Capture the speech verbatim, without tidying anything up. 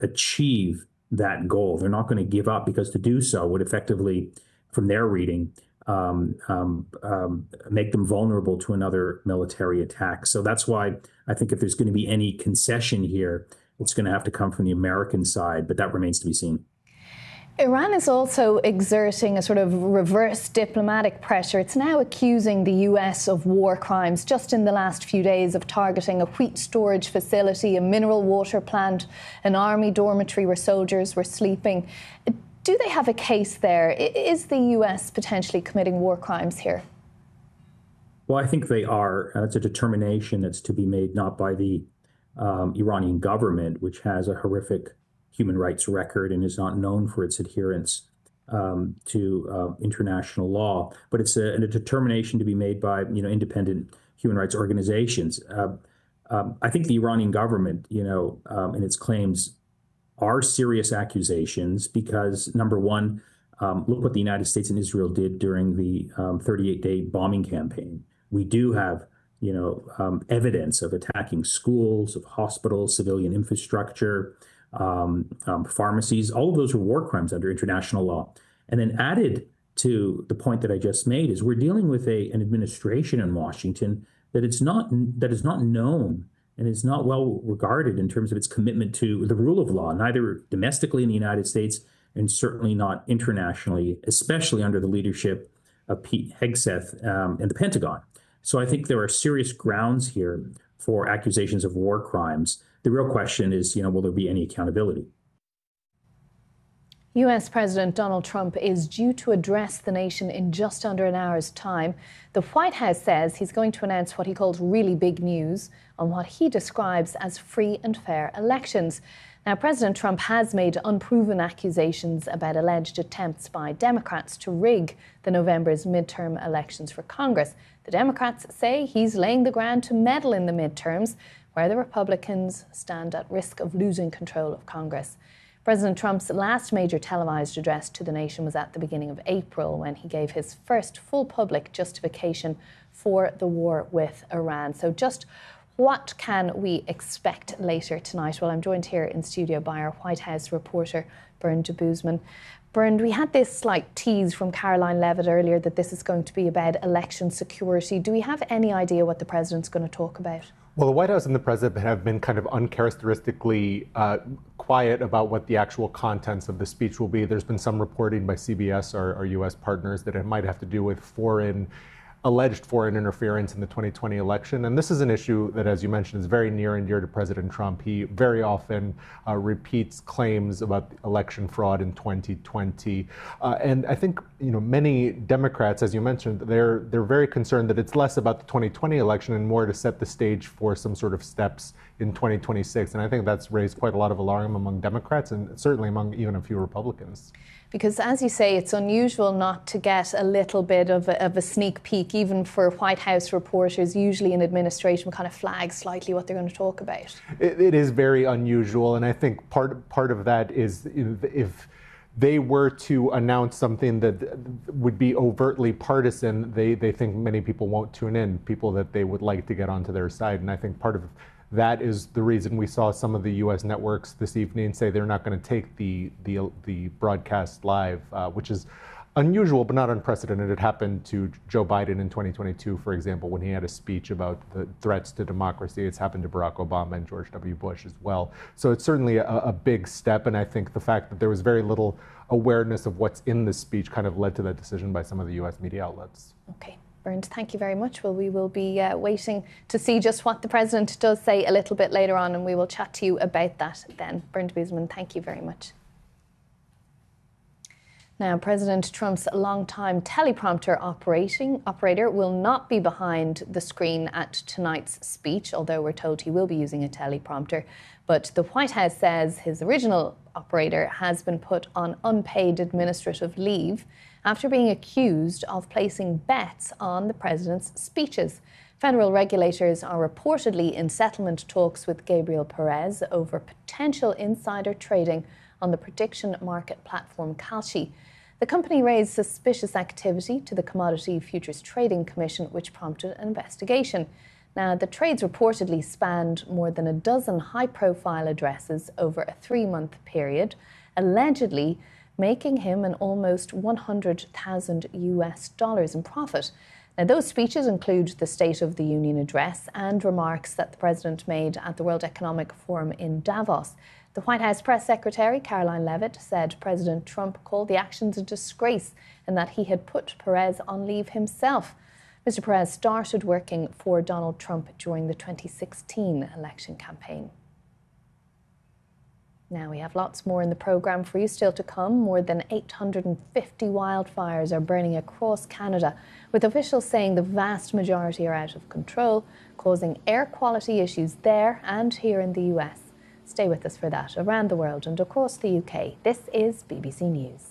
achieve that goal. They're not going to give up, because to do so would effectively, from their reading, um, um, um, make them vulnerable to another military attack. So that's why I think if there's going to be any concession here, it's going to have to come from the American side, but that remains to be seen. Iran is also exerting a sort of reverse diplomatic pressure. It's now accusing the U S of war crimes just in the last few days of targeting a wheat storage facility, a mineral water plant, an army dormitory where soldiers were sleeping. Do they have a case there? Is the U S potentially committing war crimes here? Well, I think they are. It's a determination that's to be made not by the um, Iranian government, which has a horrific human rights record and is not known for its adherence um, to uh, international law, but it's a, a determination to be made by you know independent human rights organizations. Uh, um, I think the Iranian government, you know, um, in its claims, are serious accusations because, number one, um, look what the United States and Israel did during the um, thirty-eight day bombing campaign. We do have, you know, um, evidence of attacking schools, of hospitals, civilian infrastructure, um, um, pharmacies. All of those are war crimes under international law. And then added to the point that I just made is we're dealing with a, an administration in Washington that it's not that is not known and is not well regarded in terms of its commitment to the rule of law, neither domestically in the United States and certainly not internationally, especially under the leadership of Pete Hegseth um, and the Pentagon. So I think there are serious grounds here for accusations of war crimes. The real question is, you know, will there be any accountability? U S President Donald Trump is due to address the nation in just under an hour's time. The White House says he's going to announce what he calls really big news on what he describes as free and fair elections. Now, President Trump has made unproven accusations about alleged attempts by Democrats to rig the November's midterm elections for Congress. The Democrats say he's laying the ground to meddle in the midterms, where the Republicans stand at risk of losing control of Congress. President Trump's last major televised address to the nation was at the beginning of April, when he gave his first full public justification for the war with Iran. So just what can we expect later tonight? Well, I'm joined here in studio by our White House reporter, Bernd Debusman. Bernd, we had this slight tease from Caroline Levitt earlier that this is going to be about election security. Do we have any idea what the president's going to talk about? Well, the White House and the president have been kind of uncharacteristically uh, quiet about what the actual contents of the speech will be. There's been some reporting by C B S, our, our U S partners, that it might have to do with foreign alleged foreign interference in the twenty twenty election. And this is an issue that, as you mentioned, is very near and dear to President Trump. He very often uh, repeats claims about election fraud in twenty twenty. Uh, and I think, you know, many Democrats, as you mentioned, they're they're very concerned that it's less about the twenty twenty election and more to set the stage for some sort of steps in twenty twenty-six. And I think that's raised quite a lot of alarm among Democrats and certainly among even a few Republicans. Because, as you say, it's unusual not to get a little bit of a, of a sneak peek, even for White House reporters. Usually in administration, kind of flag slightly what they're going to talk about. It, it is very unusual, and I think part part of that is if they were to announce something that would be overtly partisan, they, they think many people won't tune in, people that they would like to get onto their side. And I think part of that is the reason we saw some of the U S networks this evening say they're not going to take the the, the broadcast live, uh, which is unusual but not unprecedented. It happened to Joe Biden in twenty twenty-two, for example, when he had a speech about the threats to democracy. It's happened to Barack Obama and George W. Bush as well. So it's certainly a, a big step, and I think the fact that there was very little awareness of what's in this speech kind of led to that decision by some of the U S media outlets. Okay. Bernd, thank you very much. Well, we will be uh, waiting to see just what the president does say a little bit later on, and we will chat to you about that then. Bernd Debusman, thank you very much. Now, President Trump's longtime teleprompter operating operator will not be behind the screen at tonight's speech, although we're told he will be using a teleprompter. But the White House says his original operator has been put on unpaid administrative leave after being accused of placing bets on the president's speeches. Federal regulators are reportedly in settlement talks with Gabriel Perez over potential insider trading on the prediction market platform Kalshi. The company raised suspicious activity to the Commodity Futures Trading Commission, which prompted an investigation. Now, the trades reportedly spanned more than a dozen high-profile addresses over a three-month period, allegedly making him an almost one hundred thousand U S dollars in profit. Now, those speeches include the State of the Union address and remarks that the president made at the World Economic Forum in Davos. The White House press secretary, Caroline Leavitt, said President Trump called the actions a disgrace and that he had put Perez on leave himself. Mister Perez started working for Donald Trump during the twenty sixteen election campaign. Now, we have lots more in the programme for you still to come. More than eight hundred fifty wildfires are burning across Canada, with officials saying the vast majority are out of control, causing air quality issues there and here in the U S. Stay with us for that. Around the world and across the U K, this is B B C News.